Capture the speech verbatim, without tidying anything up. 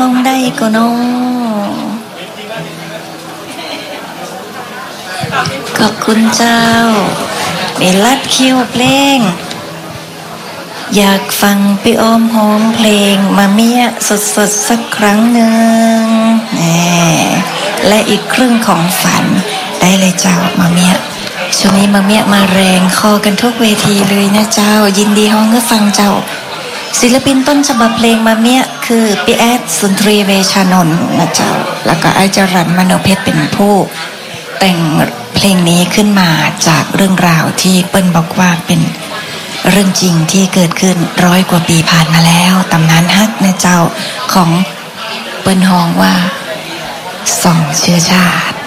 องได้ก็น้องขอบคุณเจ้าเดลัดคิวเพลงอยากฟังพี่อ้อมฮ้องเพลงมาเมียสดสดสักครั้งหนึ่งแหมและอีกครึ่งของฝันได้เลยเจ้ามาเมียช่วงนี้มาเมียมาแรงคอกันทุกเวทีเลยนะเจ้ายินดีฮ้องก็ฟังเจ้าศิลปินต้นฉบับเพลงมาเมียคือพี่แอดสุนทรีเวชานนท์นะเจ้าแล้วก็ไอจรัญมโนเพชรเป็นผู้แต่งเพลงนี้ขึ้นมาจากเรื่องราวที่เปิ้ลบอกว่าเป็นเรื่องจริงที่เกิดขึ้นร้อยกว่าปีผ่านมาแล้วตำนานฮักนะเจ้าของเปิ้ลฮ้องว่าสองเชื้อชาติ